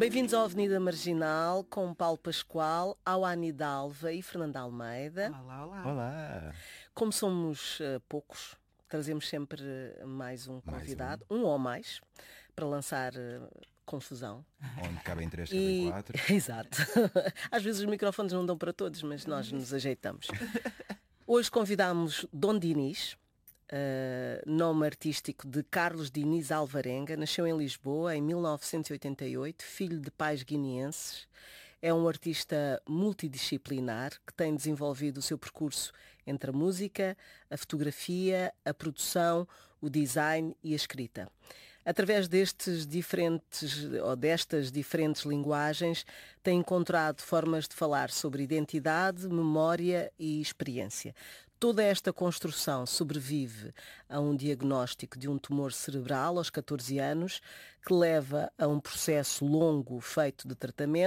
Bem-vindos à Avenida Marginal com Paulo Pascoal, Auani Dalva e Fernanda Almeida. Olá, olá. Olá! Como somos poucos, trazemos sempre mais um convidado, um ou mais, para lançar confusão. Onde cabem 3, cabem 4. Exato. Às vezes os microfones não dão para todos, mas nós nos ajeitamos. Hoje convidámos Dom Dinis, nome artístico de Carlos Diniz Alvarenga. Nasceu em Lisboa em 1988, filho de pais guineenses. É um artista multidisciplinar que tem desenvolvido o seu percurso entre a música, a fotografia, a produção, o design e a escrita. Através destas diferentes linguagens, tem encontrado formas de falar sobre identidade, memória e experiência. Toda esta construção sobrevive a um diagnóstico de um tumor cerebral aos 14 anos, que leva a um processo longo feito de tratamento,